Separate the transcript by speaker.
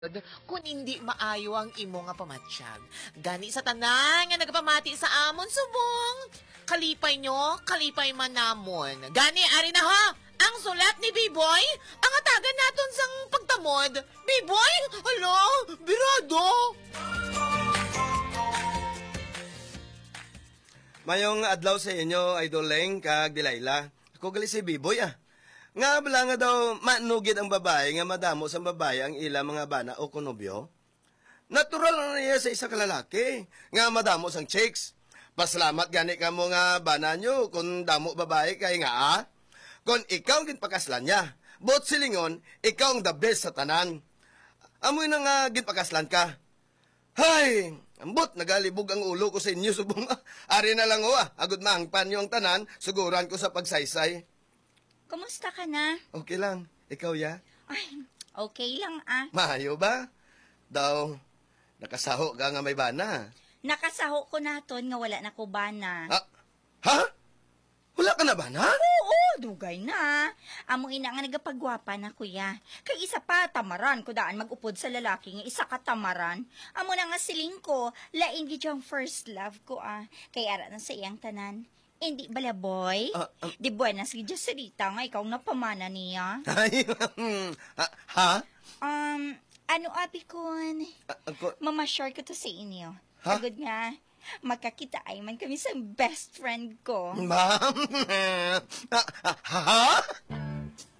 Speaker 1: kung hindi maayo ang imo nga pamatsyag. Gani sa tanan nga nagpamati sa amon subong. Kalipay nyo, kalipay man namon. Gani, ari na ha, ang sulat ni B-Boy, ang atagan naton sang pagtamod. B-Boy, alo, birado.
Speaker 2: Mayong adlaw sa inyo, Idol Leng, kag Delilah. Ako gali si B-Boy Nga bala nga daw manugid ang babae nga madamo sa babae ang ila mga bana o kunobyo. Natural na niya sa isa ka lalaki nga madamo sang chicks. Pasalamat gani ka mo nga bana nyo kung damo babae kay nga Kung ikaw ginpakaslan niya, bot silingon, ikaw ang the best sa tanan. Amoy na nga ginpakaslan ka. Hay, ambot, nagalibog ang ulo ko sa inyo subong. Ari na lang agad maangpan nyo ang tanan, suguran ko sa pagsaysay.
Speaker 3: Kumusta ka na?
Speaker 2: Okay lang. Ikaw, ya?
Speaker 3: Ay, okay lang
Speaker 2: Mahayo ba? Daw, nakasaho ka nga may bana.
Speaker 3: Nakasaho ko naton nga wala na ko bana.
Speaker 2: Ha? Wala ka na bana?
Speaker 3: Oo, dugay na. Among ina nga nagapagwapa na kuya. Kay isa pa, tamaran ko daan magupod sa lalaki nga isa ka tamaran. Amo na nga siling ko, laing gid yung first love ko Kay ara na sa iyang tanan. Hindi bala, boy? Di buenas gidya salita nga ikaw napamana niya.
Speaker 2: Ay, ha?
Speaker 3: Ano abi kon? Mama-share ko to sa inyo.
Speaker 2: Ha?
Speaker 3: Agad nga, magkakita ay man kami sa best friend ko.
Speaker 2: Ma'am? Ha?